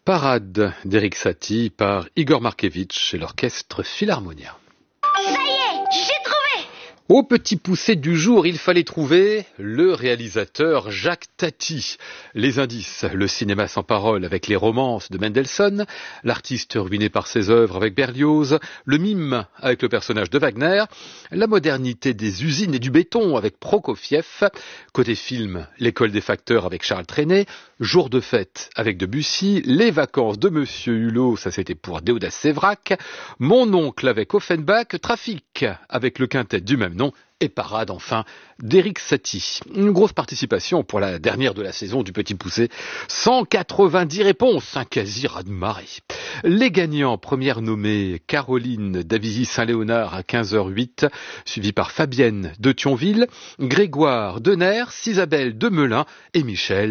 Parade d'Erik Satie par Igor Markevitch et l'orchestre Philharmonia. Ça y est, j'ai trouvé! Au petit poussé du jour, il fallait trouver le réalisateur Jacques Tati. Les indices, le cinéma sans parole avec les romances de Mendelssohn, l'artiste ruiné par ses œuvres avec Berlioz, le mime avec le personnage de Wagner, la modernité des usines et du béton avec Prokofiev, côté film, l'école des facteurs avec Charles Trenet, Jour de fête avec Debussy, les vacances de Monsieur Hulot, ça c'était pour Déodat Séverac, Mon oncle avec Offenbach, Trafic avec le quintet du même nom, et Parade enfin d'Erik Satie. Une grosse participation pour la dernière de la saison du Petit Poussé. 190 réponses, un quasi raz-de-marée. Les gagnants, première nommée Caroline Davizy-Saint-Léonard à 15h08, suivie par Fabienne de Thionville, Grégoire Deners, Isabelle de Melun et Michel